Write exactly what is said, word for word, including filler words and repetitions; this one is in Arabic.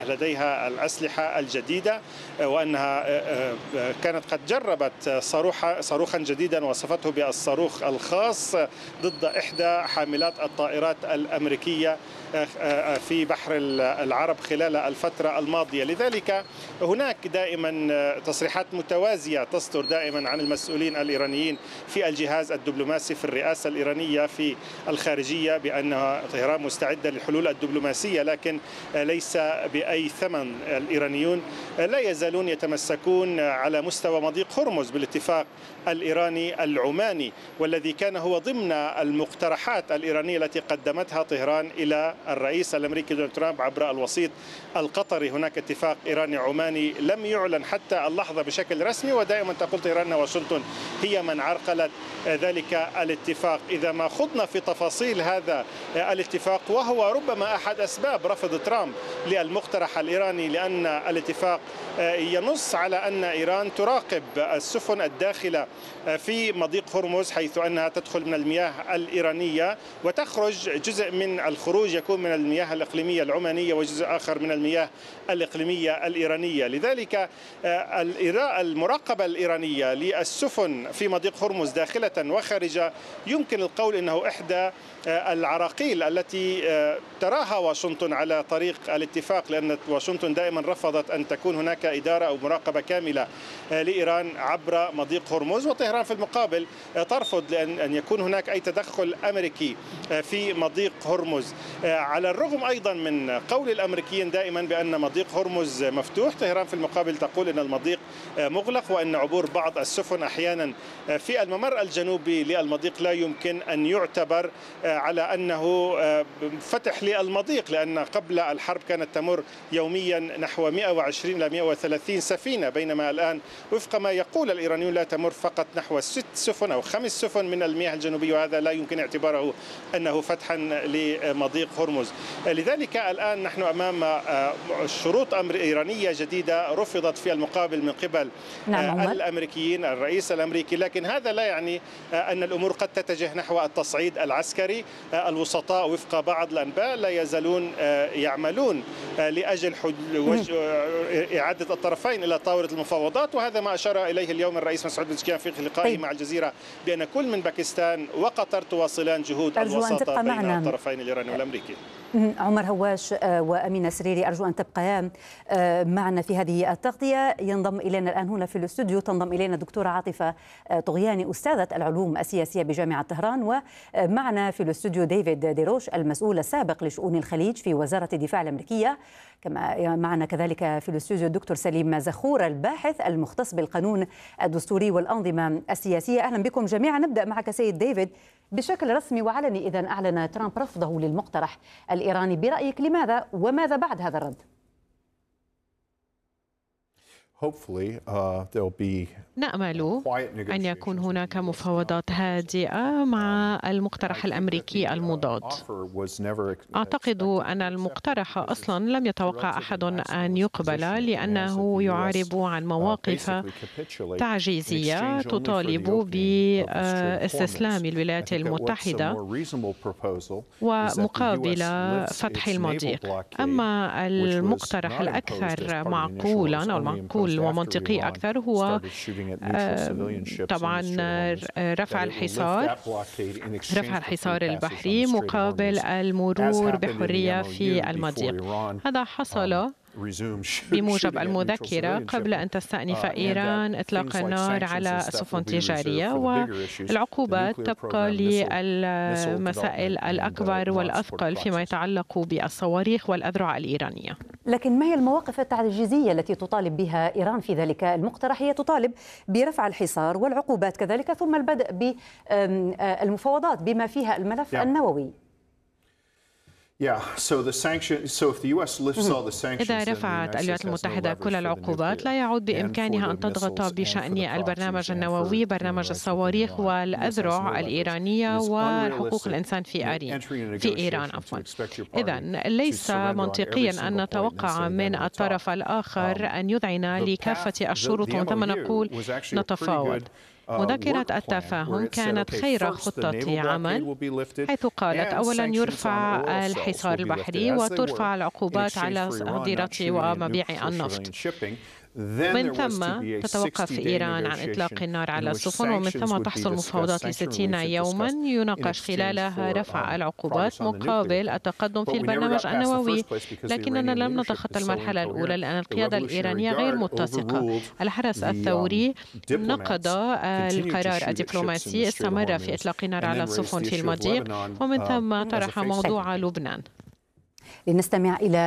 لديها الأسلحة الجديدة، وأنها كانت قد جربت صاروخ صاروخا جديدا وصفته بالصاروخ الخاص ضد إحدى حاملات الطائرات الأمريكية في بحر العرب خلال الفترة الماضية. لذلك هناك دائما تصريحات متوازية تصدر دائما عن المسؤولين الإيرانيين في الجهاز الدبلوماسي في الرئاسة الإيرانية في الخارجية بأن طهران مستعدة للحلول الدبلوماسية، لكن ليس بأي ثمن. الإيرانيون لا يزالون يتمسكون على مستوى مضيق هرمز بالاتفاق الإيراني العماني، والذي كان هو ضمن المقترحات الإيرانية التي قدمتها طهران إلى الرئيس الأمريكي دونالد ترامب عبر الوسيط القطري. هناك اتفاق إيراني عماني لم يعلن حتى اللحظة بشكل رسمي، ودائما تقول طهران أن واشنطن هي من عرقلت ذلك الاتفاق. إذا ما خضنا في تفاصيل هذا الاتفاق، وهو ربما أحد أسباب رفض ترامب للمقترح الإيراني، لأن الاتفاق ينص على أن إيران تراقب السفن الداخلة في مضيق هرمز، حيث أنها تدخل من المياه الإيرانية وتخرج. جزء من الخروج يكون من المياه الإقليمية العمانية وجزء آخر من المياه الإقليمية الإيرانية. لذلك المراقبة الإيرانية للسفن في مضيق هرمز داخلة وخارجة يمكن القول أنه إحدى العراقيل التي تراها واشنطن على طريق الاتفاق، لأن واشنطن دائما رفضت أن تكون هناك إدارة أو مراقبة كاملة لإيران عبر مضيق هرمز، وطهران في المقابل ترفض لأن أن يكون هناك أي تدخل أمريكي في مضيق هرمز. على الرغم أيضا من قول الأمريكيين دائما بأن مضيق هرمز مفتوح، طهران في المقابل تقول أن المضيق مغلق، وأن عبور بعض السفن أحيانا في الممر الجنوبي للمضيق لا يمكن أن يعتبر على أنه فتح للمضيق، لأن قبل الحرب كانت تمر يوميا نحو مئة وعشرين إلى مئة وثلاثين سفينة، بينما الآن وفق ما يقول الإيرانيون لا تمر فقط نحو ست سفن أو خمس سفن من المياه الجنوبية، وهذا لا يمكن اعتباره أنه فتحا لمضيق هرمز. لذلك الآن نحن أمام شروط إيرانية جديدة رفضت في المقابل من قبل نعم الأمريكيين، الرئيس الأمريكي، لكن هذا لا يعني أن الأمور قد تتجه نحو التصعيد العسكري. الوسطاء وفق بعض الأنباء لا يزالون يعملون لأجل إعادة الطرفين إلى طاولة المفاوضات، وهذا ما أشار إليه اليوم الرئيس مسعود بزكيان في لقائه مع الجزيرة، بأن كل من باكستان وقطر تواصلان جهود الوساطة بين الطرفين الإيراني والأمريكي. عمر هواش وأمينة سريري، أرجو أن تبقيا معنا في هذه التغطية. ينضم إلينا الآن هنا في الاستوديو تنضم إلينا الدكتورة عاطفة طغياني أستاذة العلوم السياسية بجامعة طهران، ومعنا في الاستوديو ديفيد ديروش المسؤول السابق لشؤون الخليج في وزارة الدفاع الأمريكية. كما معنا كذلك في الاستوديو الدكتور سليم زخور الباحث المختص بالقانون الدستوري والأنظمة السياسية. أهلا بكم جميعا. نبدأ معك سيد ديفيد. بشكل رسمي وعلني إذن أعلن ترامب رفضه للمقترح الإيراني، برأيك لماذا وماذا بعد هذا الرد؟ نأمل أن يكون هناك مفاوضات هادئة مع المقترح الأمريكي المضاد. أعتقد أن المقترح أصلا لم يتوقع أحد أن يقبل، لأنه يعرب عن مواقف تعجيزية تطالب باستسلام الولايات المتحدة ومقابل فتح المضيق. أما المقترح الأكثر معقولا أو المعقول ومنطقي أكثر هو طبعا رفع الحصار رفع الحصار البحري مقابل المرور بحرية في المضيق. هذا حصل بموجب المذكرة قبل أن تستأنف إيران إطلاق النار على السفن التجارية، والعقوبات تبقى للمسائل الأكبر والأثقل فيما يتعلق بالصواريخ والأذرع الإيرانية. لكن ما هي المواقف التعجيزية التي تطالب بها إيران في ذلك المقترح؟ هي تطالب برفع الحصار والعقوبات كذلك، ثم البدء بالمفاوضات بما فيها الملف النووي. إذا رفعت الولايات المتحدة كل العقوبات لا يعود بإمكانها أن تضغط بشأن البرنامج النووي، برنامج الصواريخ والأذرع الإيرانية وحقوق الإنسان في إيران في إيران عفوا. إذا ليس منطقيا أن نتوقع من الطرف الآخر أن يذعن لكافة الشروط ثم نقول نتفاوض. مذكرة التفاهم كانت خير خطة عمل، حيث قالت أولا يرفع الحصار البحري وترفع العقوبات على صادرة ومبيع النفط. من ثم تتوقف إيران عن إطلاق النار على السفن، ومن ثم تحصل مفاوضات لستين يوما يناقش خلالها رفع العقوبات مقابل التقدم في البرنامج النووي. لكننا لم نتخطى المرحلة الأولى لأن القيادة الإيرانية غير متسقة. الحرس الثوري نقض القرار الدبلوماسي، استمر في إطلاق النار على السفن في المضيق، ومن ثم طرح موضوع لبنان. لنستمع إلى